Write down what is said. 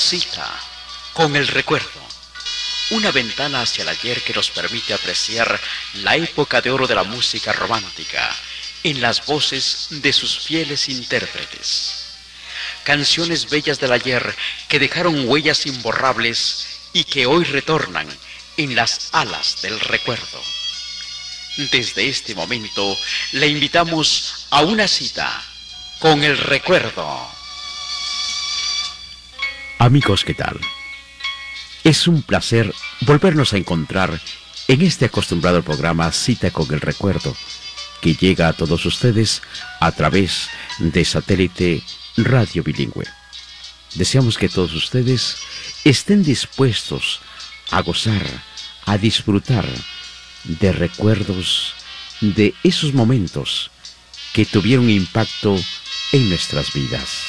Cita con el recuerdo. Una ventana hacia el ayer que nos permite apreciar la época de oro de la música romántica en las voces de sus fieles intérpretes. Canciones bellas del ayer que dejaron huellas imborrables y que hoy retornan en las alas del recuerdo. Desde este momento le invitamos a una cita con el recuerdo. Amigos, ¿qué tal? Es un placer volvernos a encontrar en este acostumbrado programa Cita con el Recuerdo, que llega a todos ustedes a través de Satélite Radio Bilingüe. Deseamos que todos ustedes estén dispuestos a gozar, a disfrutar de recuerdos de esos momentos que tuvieron impacto en nuestras vidas.